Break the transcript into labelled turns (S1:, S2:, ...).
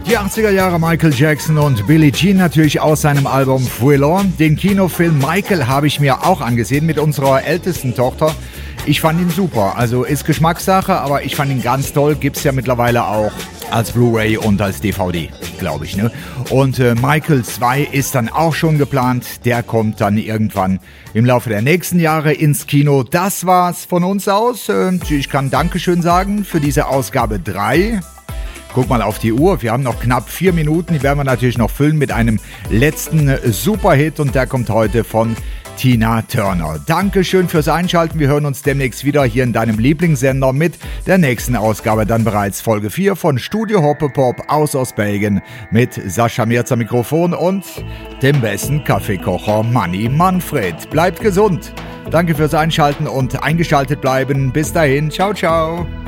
S1: Die 80er Jahre Michael Jackson und Billie Jean natürlich aus seinem Album Thriller. Den Kinofilm Michael habe ich mir auch angesehen mit unserer ältesten Tochter. Ich fand ihn super, also ist Geschmackssache, aber ich fand ihn ganz toll. Gibt's ja mittlerweile auch als Blu-ray und als DVD, glaube ich, ne? Und Michael 2 ist dann auch schon geplant. Der kommt dann irgendwann im Laufe der nächsten Jahre ins Kino. Das war's von uns aus. Ich kann Dankeschön sagen für diese Ausgabe 3. Guck mal auf die Uhr, wir haben noch knapp 4 Minuten. Die werden wir natürlich noch füllen mit einem letzten Superhit und der kommt heute von Tina Turner. Dankeschön fürs Einschalten. Wir hören uns demnächst wieder hier in deinem Lieblingssender mit der nächsten Ausgabe, dann bereits Folge 4 von Studio Hoppepop aus Belgien mit Sascha Mirz am Mikrofon und dem besten Kaffeekocher Manni Manfred. Bleibt gesund. Danke fürs Einschalten und eingeschaltet bleiben. Bis dahin. Ciao, ciao.